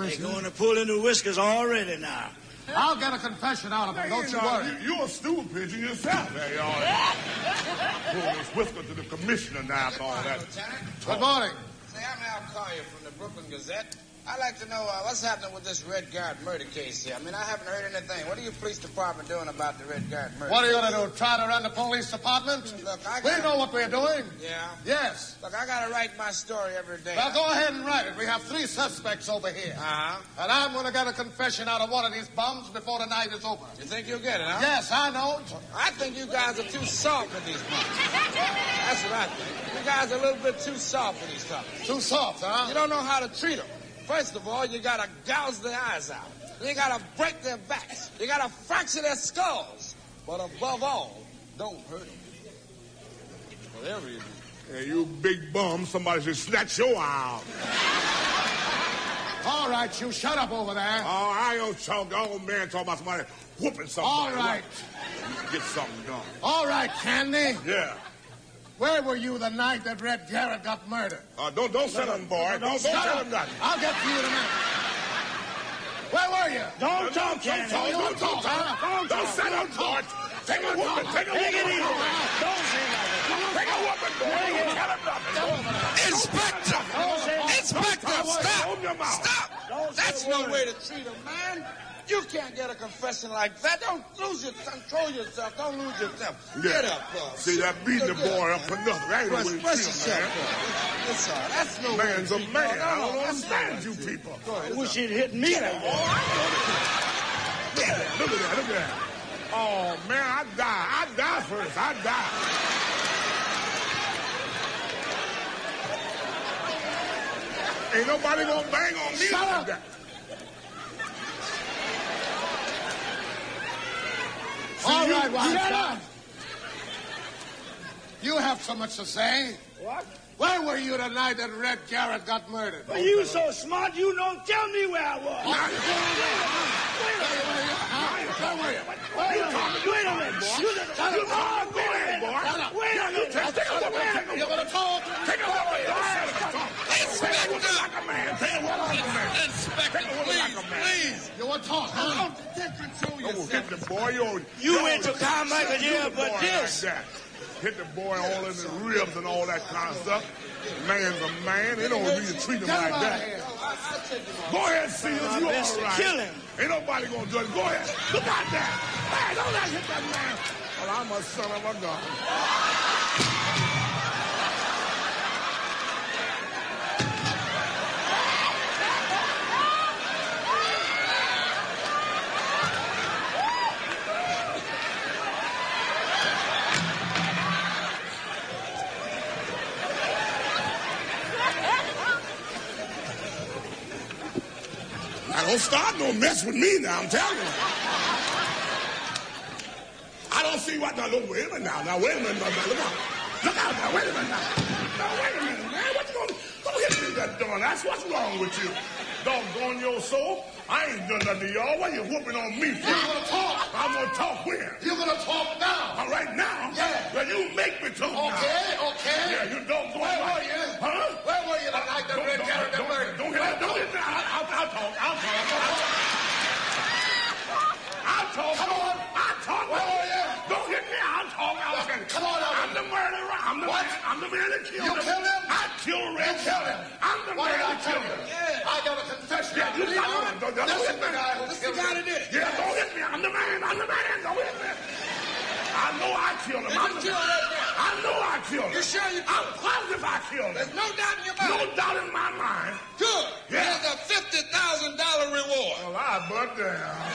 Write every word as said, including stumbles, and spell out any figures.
whiskers? They're going to pull in the whiskers already now. I'll get a confession out of him. Don't you worry. You, you're a stool pigeon yourself. There you are. Pull this whisker to the commissioner now after all that. Good morning. Say, I'm Al Collier from the Brooklyn Gazette. I'd like to know uh, what's happening with this Red Guard murder case here. I mean, I haven't heard anything. What are your police department doing about the Red Guard murder? What are you going to do, try to run the police department? Look, I We gotta... know what we're doing. Yeah? Yes. Look, I got to write my story every day. Well, go ahead and write it. We have three suspects over here. Uh-huh. And I'm going to get a confession out of one of these bums before the night is over. You think you'll get it, huh? Yes, I know. I think you guys are too soft for these bums. That's what I think. You guys are a little bit too soft for these fellas. Too soft, huh? You don't know how to treat them. First of all, you gotta gouge their eyes out. You gotta break their backs. You gotta fracture their skulls. But above all, don't hurt them. Whatever you do. Hey, you big bum, somebody should snatch your eye out. All right, you shut up over there. Oh, I don't talk. The old man talking about somebody whooping somebody. All right. Get something done. All right, Candy. Yeah. Where were you the night that Red Garrett got murdered? Uh, don't don't tell him, boy. Don't, don't tell him nothing. I'll get to you in a minute. Where were you? Don't talk, Candy. Don't talk. Don't talk, huh? Don't Don't set him, boy. Take a whooping. Take a Take it whooping. easy. Don't say nothing. Take a whooping, boy. Don't tell him nothing. Inspector! Don't say nothing. Inspector, stop! Open your mouth. Stop! Don't say That's a no word. way to treat a man. You can't get a confession like that. Don't lose your control yourself. Don't lose yourself. Get up, bro. See, that beating the boy up for nothing. That ain't the way to Press treat yourself, him, bro. man. That's all right. That's no way Man's to a treat man. No, I no, don't no, understand that's you no way to people. treat. Go ahead. I wish he'd hit me like that. Look at that. Look at that. Look at that. Oh, man, I die. I die first. I die. Ain't nobody gonna bang on me Shut like up. that. All you- right, you- Wildcat. You have so much to say. What? Where were you the night that Red Garrett got murdered? Well, you so smart, you don't tell me where I was. Where were you? Wait a minute. Wait a minute, boy. You Shut you up. Wait a minute, boy. Shut up. Wait a minute. Take take a whooping. Wait a Take a minute. You're going to talk? Take a whooping. Take a whooping like a man. Take a whooping like a man. Inspector, Take a whooping like a man. please. You want to talk, huh? Take control Oh, yourself. hit the boy. You, You went to Carmichael jail for boy this. Like that. Hit the boy all in the ribs and all that kind of stuff. Man's a man. They don't really treat him Get him like out that. of here. Go ahead, Seals. My You best all to right. kill him. Ain't nobody gonna do it. Go ahead. Look out there. Hey, don't let hit that man. Well, I'm a son of a gun. Now, don't start no mess with me now, I'm telling you. I don't see what, now, look, wait a minute now, now, wait a minute, now, now, look out. Look out now, wait a minute now. Now, wait a minute, man, what you gonna, don't hit me with that door, that's what's wrong with you. Doggone your soul, I ain't done nothing to y'all, why you whooping on me for? You're going to talk. I'm gonna talk when? You're going to talk now. All right, now? Yeah. Well, you make me talk now. Okay, okay. Yeah, you don't go Where like- were you? Huh? Where were you the night that Don't, Red don't, Garrett got don't, murdered? don't hit that, don't hit that. I'll, I'll, I'll talk, I'll talk, I'll talk. I'll talk. Come on. I'll talk. Where were you? Don't hit me, I'll talk, I'll tell you. Come on, Albert. I'm the murderer, I'm the What? man, I'm the man that killed You him. killed him? I killed Red. You killed him. I'm the What man did I that tell killed you? him. Yeah. I got a confession. Yeah, you Believe got me? one. Don't- don't This hit is the me. guy who This is killed the guy him. that did it. Yeah, don't hit me, I'm the man, I'm the man, don't hit me. I know I killed him. Did I'm you the kill man. Red Garrett? I know I killed him. You sure you I'm killed him? positive I killed him. There's no doubt in your mind. No doubt in my mind. Good. Yeah. Here's a fifty thousand dollar reward. Well, I but damn.